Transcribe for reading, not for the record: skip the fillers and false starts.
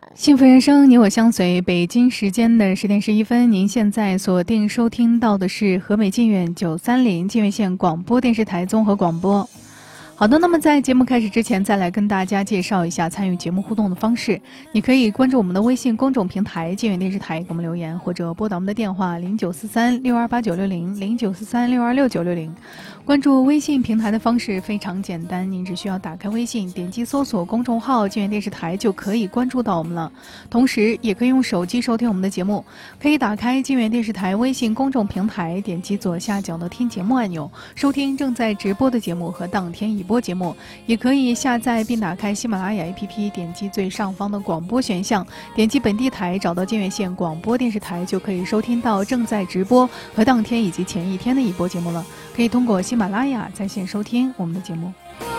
幸福人生，你我相随。北京时间的10点11分，您现在锁定收听到的是河北靖远930靖远县广播电视台综合广播。好的，那么在节目开始之前，再来跟大家介绍一下参与节目互动的方式。你可以关注我们的微信公众平台靖远电视台，给我们留言，或者拨打我们的电话0943628960，0943626960。关注微信平台的方式非常简单，您只需要打开微信，点击搜索公众号靖远电视台就可以关注到我们了。同时也可以用手机收听我们的节目，可以打开靖远电视台微信公众平台，点击左下角的听节目按钮，收听正在直播的节目和当天已播节目。也可以下载并打开喜马拉雅 APP， 点击最上方的广播选项，点击本地台，找到靖远县广播电视台，就可以收听到正在直播和当天以及前一天的已播节目了。可以通过喜马拉雅在线收听我们的节目。